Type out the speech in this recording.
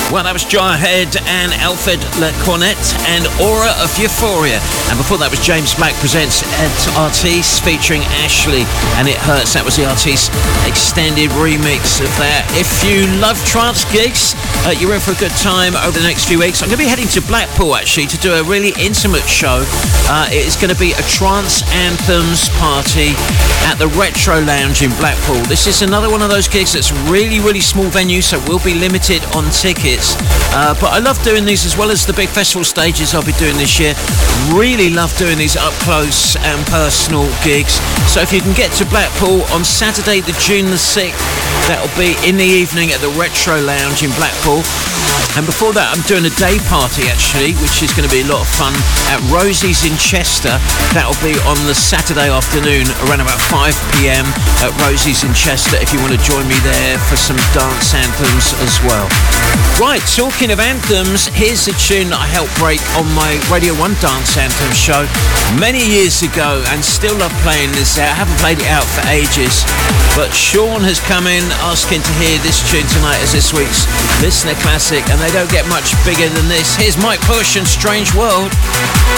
Well, that was Jarhead and Alfred Le Cornet and Aura of Euphoria. And before that was James Black presents Artiste featuring Ashley and It Hurts. That was the Artiste extended remix of that. If you love trance gigs, you're in for a good time over the next few weeks. I'm going to be heading to Blackpool actually to do a really intimate show. It is going to be a trance anthems party at the Retro Lounge in Blackpool. This is another one of those gigs that's really, really small venue, so we'll be limited on tickets. But I love doing these as well as the big festival stages I'll be doing this year. Really love doing these up close and personal gigs. So if you can get to Blackpool on Saturday the June the 6th, that'll be in the evening at the Retro Lounge in Blackpool. And before that I'm doing a day party actually, which is going to be a lot of fun at Rosie's in Chester. That'll be on the Saturday afternoon around about 5 p.m. at Rosie's in Chester if you want to join me there for some dance anthems as well. Right, talking of anthems, here's a tune that I helped break on my Radio 1 Dance Anthem show many years ago and still love playing this out. I haven't played it out for ages, but Sean has come in asking to hear this tune tonight as this week's listener classic, and they don't get much bigger than this. Here's Mike Push and Strange World.